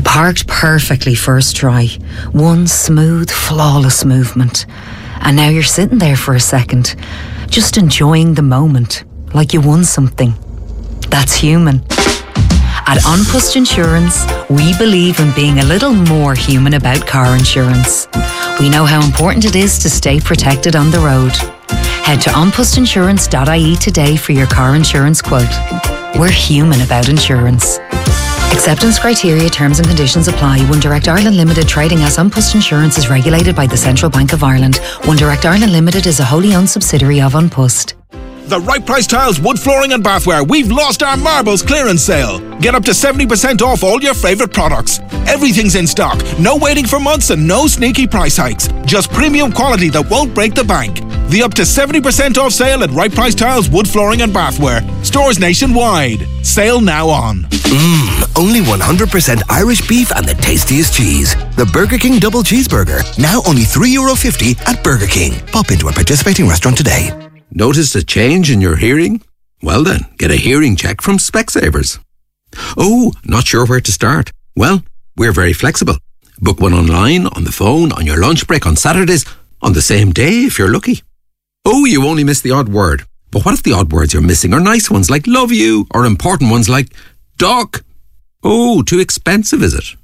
You parked perfectly first try. One smooth, flawless movement. And now you're sitting there for a second, just enjoying the moment, like you won something. That's human. At An Post Insurance, we believe in being a little more human about car insurance. We know how important it is to stay protected on the road. Head to onpostinsurance.ie today for your car insurance quote. We're human about insurance. Acceptance criteria, terms and conditions apply. One Direct Ireland Limited trading as An Post Insurance is regulated by the Central Bank of Ireland. One Direct Ireland Limited is a wholly owned subsidiary of An Post. The Right Price Tiles, wood flooring and bathware. We've lost our marbles clearance sale. Get up to 70% off all your favourite products. Everything's in stock. No waiting for months and no sneaky price hikes. Just premium quality that won't break the bank. The up to 70% off sale at Right Price Tiles, wood flooring and bathware. Stores nationwide. Sale now on. Only 100% Irish beef and the tastiest cheese. The Burger King Double Cheeseburger. Now only €3.50 at Burger King. Pop into a participating restaurant today. Noticed a change in your hearing? Well then, get a hearing check from Specsavers. Oh, not sure where to start? Well, we're very flexible. Book one online, on the phone, on your lunch break, on Saturdays, on the same day if you're lucky. Oh, you only missed the odd word. But what if the odd words you're missing are nice ones like love you, or important ones like doc? Oh, too expensive, is it?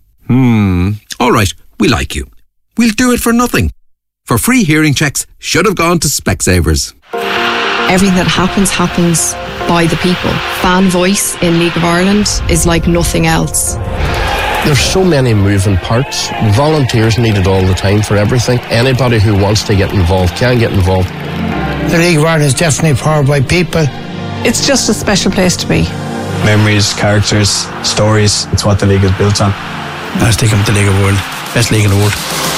All right, we like you. We'll do it for nothing. For free hearing checks, should have gone to Specsavers. Everything that happens by the people. Fan voice in League of Ireland is like nothing else. There's so many moving parts. Volunteers needed all the time for everything. Anybody who wants to get involved can get involved. The League of Ireland is definitely powered by people. It's just a special place to be. Memories, characters, stories. It's what the league is built on. I stick with the League of the World. Best league in the world.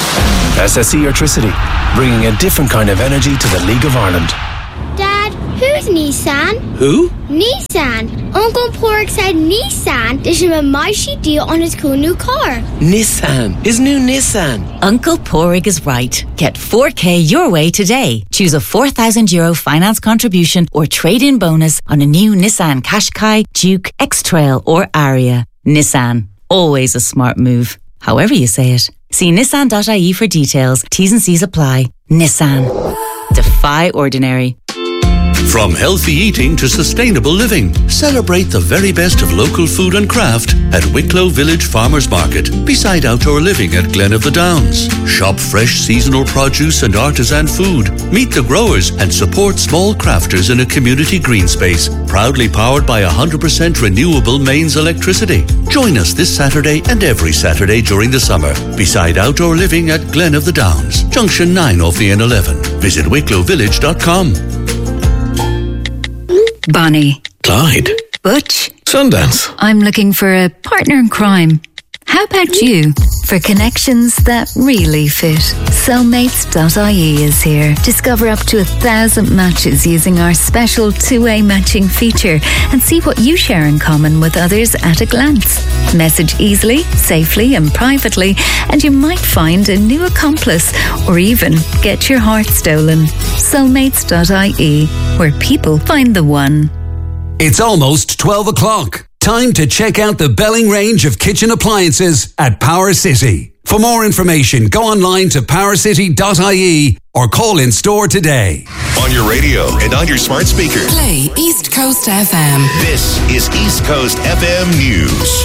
SSE Electricity, bringing a different kind of energy to the League of Ireland. Dad, who's Nissan? Who? Nissan. Uncle Pork said Nissan. There's a mighty deal on his cool new car. Nissan. His new Nissan. Uncle Porrig is right. Get 4K your way today. Choose a €4,000 finance contribution or trade-in bonus on a new Nissan Qashqai, Duke, X-Trail or Aria. Nissan. Always a smart move. However you say it. See nissan.ie for details. T's and C's apply. Nissan. Defy ordinary. From healthy eating to sustainable living, celebrate the very best of local food and craft at Wicklow Village Farmers Market, beside outdoor living at Glen of the Downs. Shop fresh seasonal produce and artisan food. Meet the growers and support small crafters in a community green space, proudly powered by 100% renewable mains electricity. Join us this Saturday and every Saturday during the summer, beside outdoor living at Glen of the Downs, Junction 9 off the N11. Visit wicklowvillage.com. Bonnie. Clyde. Butch. Sundance. I'm looking for a partner in crime. How about you? For connections that really fit, Soulmates.ie is here. Discover up to 1,000 matches using our special two-way matching feature and see what you share in common with others at a glance. Message easily, safely and privately, and you might find a new accomplice or even get your heart stolen. Soulmates.ie, where people find the one. It's almost 12 o'clock. Time to check out the Belling range of kitchen appliances at Power City. For more information, go online to powercity.ie or call in store today. On your radio and on your smart speaker. Play East Coast FM. This is East Coast FM News.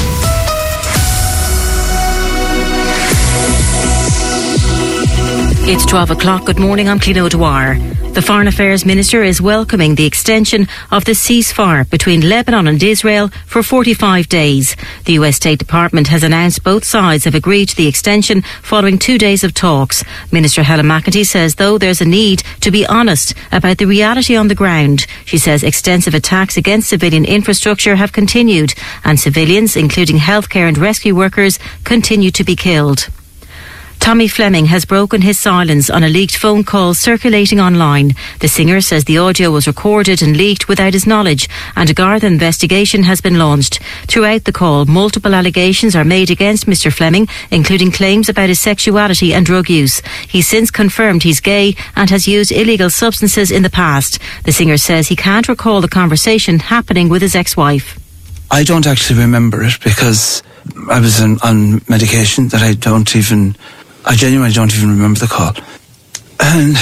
It's 12 o'clock. Good morning. I'm Clino Dwyer. The Foreign Affairs Minister is welcoming the extension of the ceasefire between Lebanon and Israel for 45 days. The US State Department has announced both sides have agreed to the extension following 2 days of talks. Minister Helen McEntee says, though, there's a need to be honest about the reality on the ground. She says extensive attacks against civilian infrastructure have continued and civilians, including healthcare and rescue workers, continue to be killed. Tommy Fleming has broken his silence on a leaked phone call circulating online. The singer says the audio was recorded and leaked without his knowledge, and a Garda investigation has been launched. Throughout the call, multiple allegations are made against Mr. Fleming, including claims about his sexuality and drug use. He's since confirmed he's gay and has used illegal substances in the past. The singer says he can't recall the conversation happening with his ex-wife. I don't actually remember it because I was on medication that I genuinely don't even remember the call. And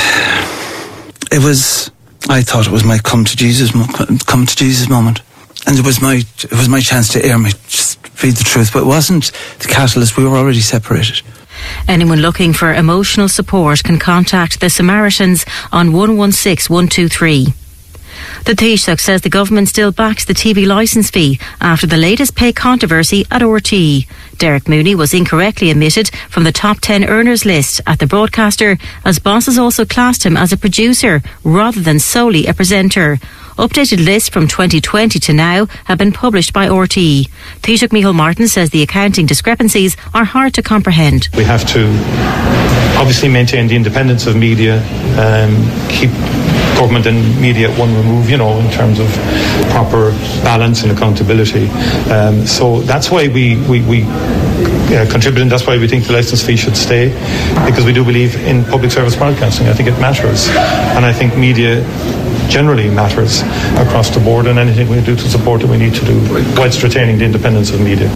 I thought it was my come to Jesus moment. And it was my chance to just read the truth, but it wasn't the catalyst. We were already separated. Anyone looking for emotional support can contact the Samaritans on 116 123. The Taoiseach says the government still backs the TV licence fee after the latest pay controversy at RTE. Derek Mooney was incorrectly omitted from the top 10 earners list at the broadcaster, as bosses also classed him as a producer rather than solely a presenter. Updated lists from 2020 to now have been published by RTE. Taoiseach Micheál Martin says the accounting discrepancies are hard to comprehend. We have to obviously maintain the independence of media, keep government and media at one remove, in terms of proper balance and accountability. So that's why we contribute, and that's why we think the licence fee should stay, because we do believe in public service broadcasting. I think it matters, and I think media generally matters across the board, and anything we do to support it we need to do whilst retaining the independence of media.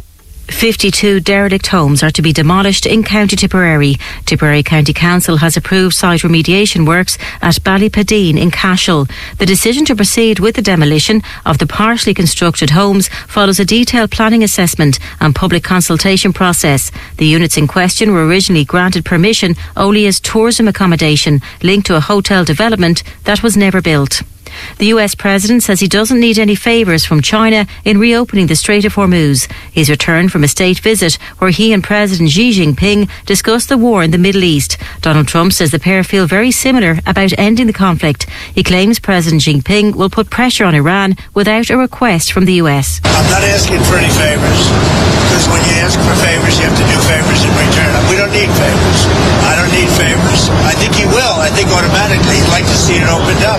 52 derelict homes are to be demolished in County Tipperary. Tipperary County Council has approved site remediation works at Ballypadeen in Cashel. The decision to proceed with the demolition of the partially constructed homes follows a detailed planning assessment and public consultation process. The units in question were originally granted permission only as tourism accommodation linked to a hotel development that was never built. The US President says he doesn't need any favours from China in reopening the Strait of Hormuz. He's returned from a state visit where he and President Xi Jinping discussed the war in the Middle East. Donald Trump says the pair feel very similar about ending the conflict. He claims President Jinping will put pressure on Iran without a request from the US. I'm not asking for any favours, because when you ask for favours, you have to do favours in return. We don't need favours. I don't need favours. I think he will. I think automatically he'd like to see it opened up.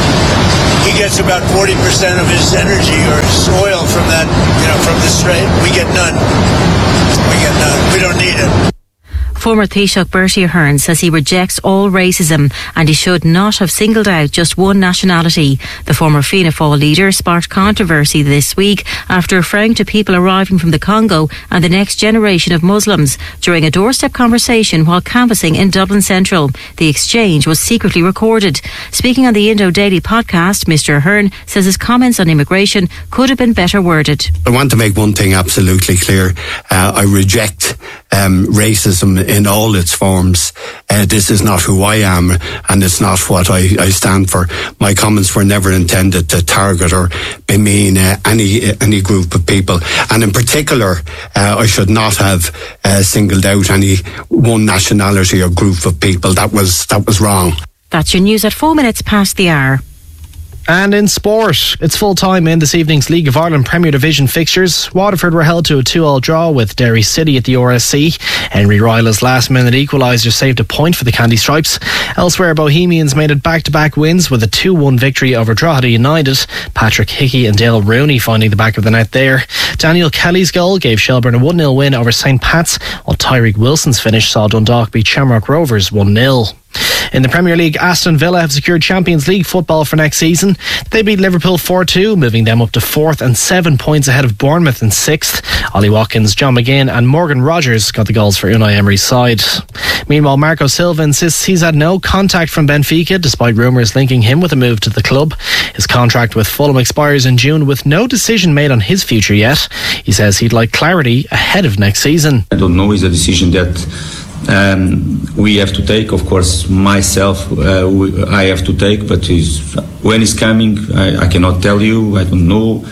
He gets about 40% of his energy or his oil from that, from the strait. We get none. We don't need it. Former Taoiseach Bertie Ahern says he rejects all racism and he should not have singled out just one nationality. The former Fianna Fáil leader sparked controversy this week after referring to people arriving from the Congo and the next generation of Muslims during a doorstep conversation while canvassing in Dublin Central. The exchange was secretly recorded. Speaking on the Indo Daily podcast, Mr Ahern says his comments on immigration could have been better worded. I want to make one thing absolutely clear. I reject racism in all its forms. This is not who I am, and it's not what I stand for. My comments were never intended to target or demean any group of people, and in particular I should not have singled out any one nationality or group of people. That was wrong. That's your news at 4 minutes past the hour. And in sport, it's full time in this evening's League of Ireland Premier Division fixtures. Waterford were held to a 2-2 draw with Derry City at the RSC. Henry Ryla's last minute equaliser saved a point for the Candy Stripes. Elsewhere, Bohemians made it back-to-back wins with a 2-1 victory over Drogheda United. Patrick Hickey and Dale Rooney finding the back of the net there. Daniel Kelly's goal gave Shelbourne a 1-0 win over St Pat's, while Tyreek Wilson's finish saw Dundalk beat Shamrock Rovers 1-0. In the Premier League, Aston Villa have secured Champions League football for next season. They beat Liverpool 4-2, moving them up to 4th and 7 points ahead of Bournemouth in 6th. Ollie Watkins, John McGinn and Morgan Rogers got the goals for Unai Emery's side. Meanwhile, Marco Silva insists he's had no contact from Benfica, despite rumours linking him with a move to the club. His contract with Fulham expires in June with no decision made on his future yet. He says he'd like clarity ahead of next season. I don't know, it's a decision that we have to take. Of course, myself, I have to take, but when it's coming, I cannot tell you. I don't know.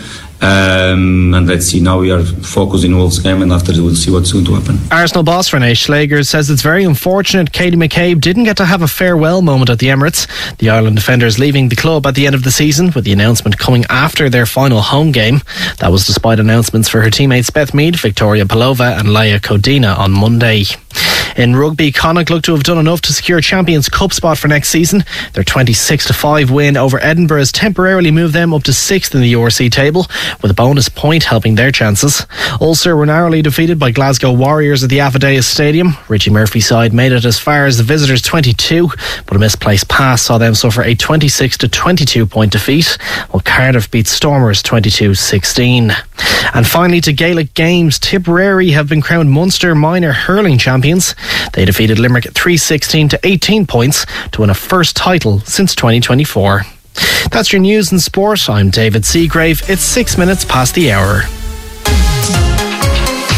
And let's see, now we are focusing on Wolves game, and after we'll see what's going to happen. Arsenal boss Renee Schlager says it's very unfortunate Katie McCabe didn't get to have a farewell moment at the Emirates. The Ireland defender is leaving the club at the end of the season, with the announcement coming after their final home game. That was despite announcements for her teammates Beth Mead, Victoria Pelova and Laia Codina on Monday. In rugby, Connacht look to have done enough to secure Champions Cup spot for next season. Their 26-5 win over Edinburgh has temporarily moved them up to 6th in the URC table, with a bonus point helping their chances. Ulster were narrowly defeated by Glasgow Warriors at the Affidavit Stadium. Richie Murphy's side made it as far as the visitors' 22, but a misplaced pass saw them suffer a 26-22 point defeat, while Cardiff beat Stormers 22-16. And finally, to Gaelic Games, Tipperary have been crowned Munster minor hurling champions. They defeated Limerick 316-18 points to win a first title since 2024. That's your news and sport. I'm David Seagrave. It's 6 minutes past the hour.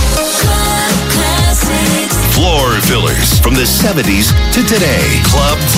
Floor fillers from the 70s to today. Club